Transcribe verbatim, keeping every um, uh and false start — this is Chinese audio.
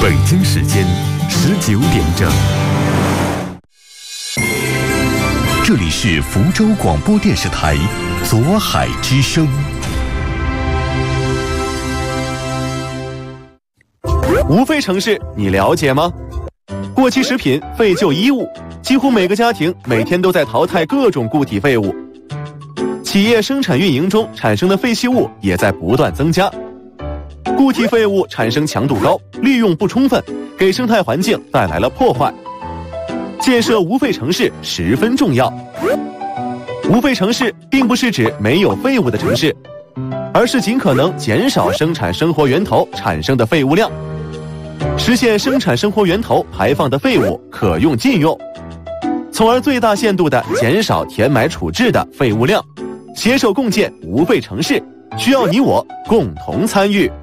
北京时间十九点整，这里是福州广播电视台左海之声。 无废城市你了解吗？过期食品、废旧衣物，几乎每个家庭每天都在淘汰各种固体废物。企业生产运营中产生的废弃物也在不断增加。固体废物产生强度高，利用不充分，给生态环境带来了破坏。建设无废城市十分重要。无废城市并不是指没有废物的城市，而是尽可能减少生产生活源头产生的废物量，实现生产生活源头排放的废物可用尽用，从而最大限度地减少填埋处置的废物量，携手共建无废城市，需要你我共同参与。